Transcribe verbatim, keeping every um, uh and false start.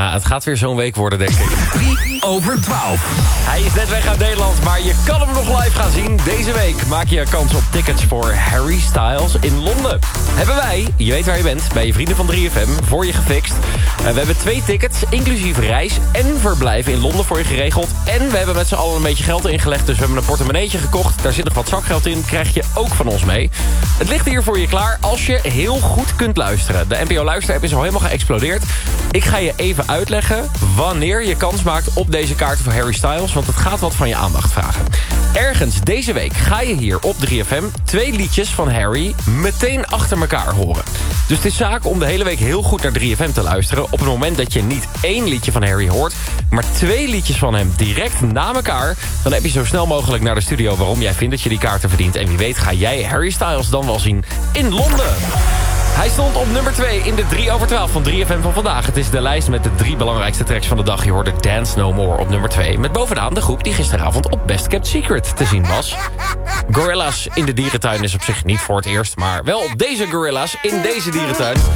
Ja, het gaat weer zo'n week worden, denk ik. drie over twaalf. Hij is net weg uit Nederland, maar je kan hem nog live gaan zien. Deze week maak je kans op tickets voor Harry Styles in Londen. Hebben wij, je weet waar je bent, bij je vrienden van drie F M, voor je gefixt. Uh, we hebben twee tickets, inclusief reis en verblijf in Londen voor je geregeld. En we hebben met z'n allen een beetje geld ingelegd, dus we hebben een portemonneetje gekocht. Daar zit nog wat zakgeld in, krijg je ook van ons mee. Het ligt hier voor je klaar als je heel goed kunt luisteren. De N P O Luisterapp is al helemaal geëxplodeerd. Ik ga je even uitleggen wanneer je kans maakt op deze kaarten voor Harry Styles, want het gaat wat van je aandacht vragen. Ergens deze week ga je hier op drie F M twee liedjes van Harry meteen achter elkaar horen. Dus het is zaak om de hele week heel goed naar drie F M te luisteren. Op het moment dat je niet één liedje van Harry hoort, maar twee liedjes van hem direct na elkaar, dan heb je zo snel mogelijk naar de studio waarom jij vindt dat je die kaarten verdient. En wie weet ga jij Harry Styles dan wel zien in Londen. Hij stond op nummer twee in de drie over twaalf van drie F M van vandaag. Het is de lijst met de drie belangrijkste tracks van de dag. Je hoorde Dance No More op nummer twee. Met bovenaan de groep die gisteravond op Best Kept Secret te zien was. Gorilla's in de dierentuin is op zich niet voor het eerst, maar wel deze Gorilla's in deze dierentuin.